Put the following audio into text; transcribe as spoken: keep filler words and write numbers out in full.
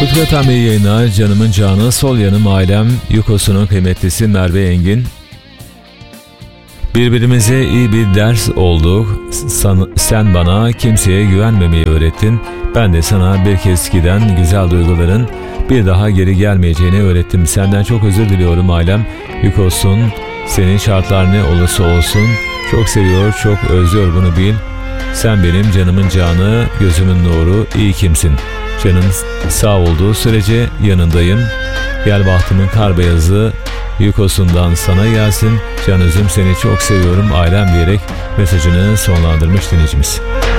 Fıkratan bir yayına, canımın canı, sol yanım ailem, Yukosu'nun kıymetlisi Merve Engin. Birbirimize iyi bir ders olduk. Sen, sen bana kimseye güvenmemeyi öğrettin. Ben de sana bir kez giden güzel duyguların bir daha geri gelmeyeceğini öğrettim. Senden çok özür diliyorum ailem. Yukosun, senin şartlar ne olursa olsun çok seviyor, çok özlüyor, bunu bil. Sen benim canımın canı, gözümün nuru, iyi kimsin. Canın sağ olduğu sürece yanındayım. Gel bahtımın kar beyazı Yukosundan sana gelsin. Can özüm, seni çok seviyorum ailem diyerek mesajını sonlandırmış dinleyicimiz.